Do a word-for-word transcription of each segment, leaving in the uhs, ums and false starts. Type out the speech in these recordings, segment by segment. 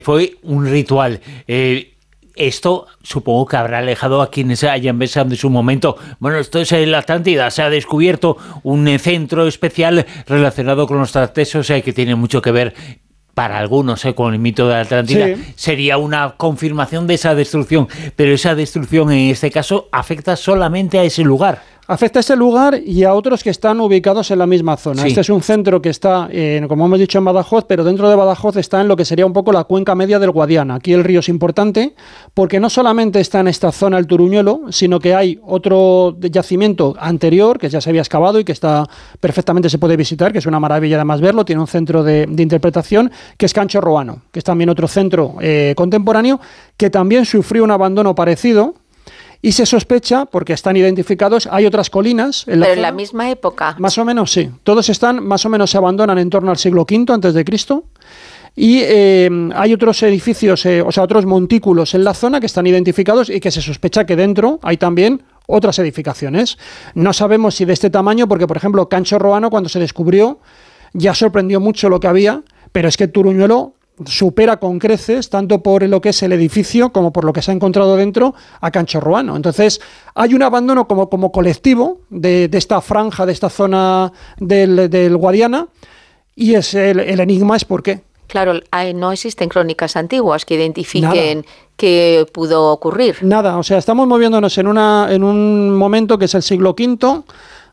Fue un ritual. Eh, Esto supongo que habrá alejado a quienes hayan pensado en su momento. Bueno, esto es la Atlántida. Se ha descubierto un centro especial relacionado con los tartesos eh, que tiene mucho que ver, para algunos, eh, con el mito de la Atlántida. Sí. Sería una confirmación de esa destrucción. Pero esa destrucción, en este caso, afecta solamente a ese lugar. Afecta a ese lugar y a otros que están ubicados en la misma zona. Sí. Este es un centro que está, eh, como hemos dicho, en Badajoz, pero dentro de Badajoz está en lo que sería un poco la cuenca media del Guadiana. Aquí el río es importante porque no solamente está en esta zona el Turuñuelo, sino que hay otro yacimiento anterior que ya se había excavado y que está perfectamente se puede visitar, que es una maravilla además verlo. Tiene un centro de, de interpretación que es Cancho Roano, que es también otro centro eh, contemporáneo que también sufrió un abandono parecido. Y se sospecha, porque están identificados, hay otras colinas en la Pero zona, en la misma época. Más o menos, sí. Todos están, más o menos se abandonan en torno al siglo quinto antes de Cristo. Y eh, hay otros edificios, eh, o sea, otros montículos en la zona que están identificados y que se sospecha que dentro hay también otras edificaciones. No sabemos si de este tamaño, porque, por ejemplo, Cancho Roano, cuando se descubrió, ya sorprendió mucho lo que había, pero es que Turuñuelo supera con creces, tanto por lo que es el edificio como por lo que se ha encontrado dentro, a Cancho Roano. Entonces, hay un abandono como, como colectivo de, de esta franja, de esta zona del, del Guadiana, y es el, el enigma es por qué. Claro, hay, no existen crónicas antiguas que identifiquen Nada. qué pudo ocurrir. Nada, o sea, estamos moviéndonos en, una, en un momento que es el siglo quinto,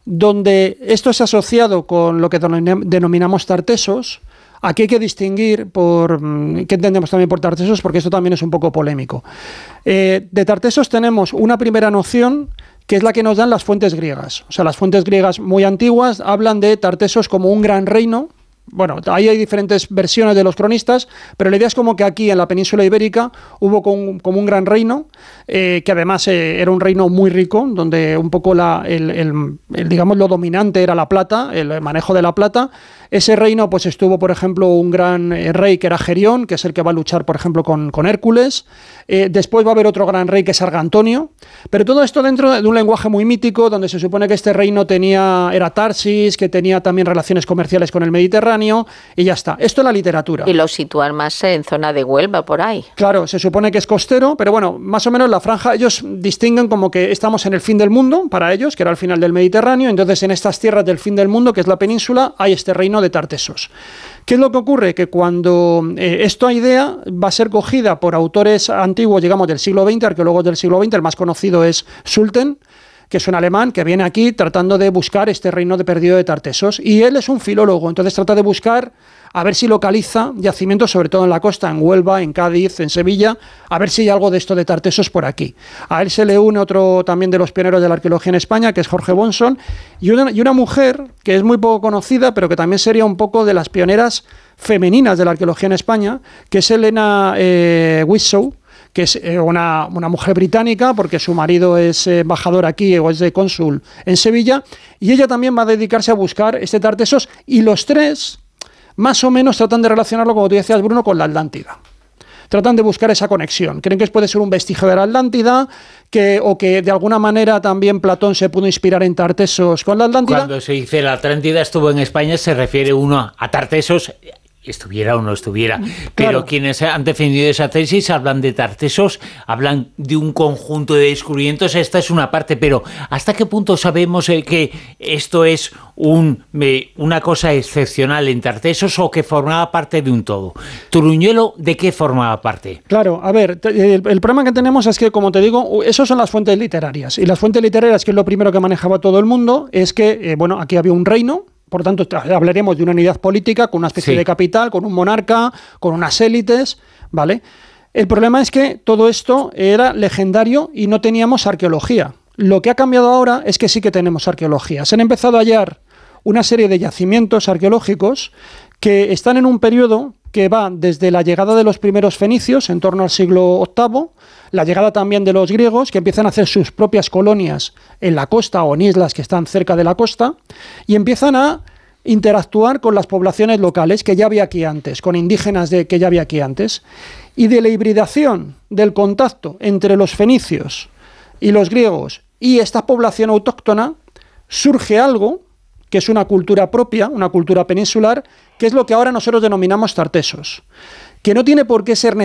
donde esto es asociado con lo que denominamos tartesos. Aquí hay que distinguir por qué entendemos también por tartesos, porque esto también es un poco polémico. Eh, de tartesos tenemos una primera noción que es la que nos dan las fuentes griegas. O sea, las fuentes griegas muy antiguas hablan de tartesos como un gran reino. Bueno, ahí hay diferentes versiones de los cronistas, pero la idea es como que aquí en la península ibérica hubo como, como un gran reino, eh, que además eh, era un reino muy rico, donde un poco la, el, el, el, digamos, lo dominante era la plata, el manejo de la plata. Ese reino pues estuvo, por ejemplo, un gran eh, rey que era Gerión, que es el que va a luchar, por ejemplo, con, con Hércules. Eh, después va a haber otro gran rey que es Argantonio. Pero todo esto dentro de un lenguaje muy mítico, donde se supone que este reino tenía, era Tarsis, que tenía también relaciones comerciales con el Mediterráneo, y ya está. Esto es la literatura. Y lo sitúan más en zona de Huelva, por ahí. Claro, se supone que es costero, pero bueno, más o menos la franja, ellos distinguen como que estamos en el fin del mundo, para ellos, que era el final del Mediterráneo. Entonces, en estas tierras del fin del mundo, que es la península, hay este reino de tartesos. ¿Qué es lo que ocurre? Que cuando eh, esta idea va a ser cogida por autores antiguos, digamos, del siglo veinte, arqueólogos del siglo veinte, el más conocido es Sulten, que es un alemán que viene aquí tratando de buscar este reino de perdido de tartesos, y él es un filólogo, entonces trata de buscar a ver si localiza yacimientos, sobre todo en la costa, en Huelva, en Cádiz, en Sevilla, a ver si hay algo de esto de tartesos por aquí. A él se le une otro también de los pioneros de la arqueología en España, que es Jorge Bonson, y una, y una mujer que es muy poco conocida, pero que también sería un poco de las pioneras femeninas de la arqueología en España, que es Elena eh, Widtsoe, que es eh, una, una mujer británica, porque su marido es eh, embajador aquí o es de cónsul en Sevilla, y ella también va a dedicarse a buscar este tartesos, y los tres más o menos tratan de relacionarlo, como tú decías, Bruno, con la Atlántida. Tratan de buscar esa conexión. Creen que puede ser un vestigio de la Atlántida, que, o que de alguna manera también Platón se pudo inspirar en Tartesos con la Atlántida. Cuando se dice la Atlántida estuvo en España, se refiere uno a Tartesos, estuviera o no estuviera. Pero claro, quienes han defendido esa tesis hablan de tartesos, hablan de un conjunto de descubrimientos. Esta es una parte, pero ¿hasta qué punto sabemos eh, que esto es un, eh, una cosa excepcional en tartesos o que formaba parte de un todo? ¿Turuñuelo de qué formaba parte? Claro, a ver, el, el problema que tenemos es que, como te digo, esas son las fuentes literarias. Y las fuentes literarias, que es lo primero que manejaba todo el mundo, es que, eh, bueno, aquí había un reino. Por tanto, hablaremos de una unidad política con una especie sí. de capital, con un monarca, con unas élites, ¿vale? El problema es que todo esto era legendario y no teníamos arqueología. Lo que ha cambiado ahora es que sí que tenemos arqueología. Se han empezado a hallar una serie de yacimientos arqueológicos que están en un periodo que va desde la llegada de los primeros fenicios, en torno al siglo octavo, la llegada también de los griegos, que empiezan a hacer sus propias colonias en la costa o en islas que están cerca de la costa, y empiezan a interactuar con las poblaciones locales que ya había aquí antes, con indígenas de, que ya había aquí antes, y de la hibridación del contacto entre los fenicios y los griegos y esta población autóctona, surge algo que es una cultura propia, una cultura peninsular, que es lo que ahora nosotros denominamos tartesos, que no tiene por qué ser necesariamente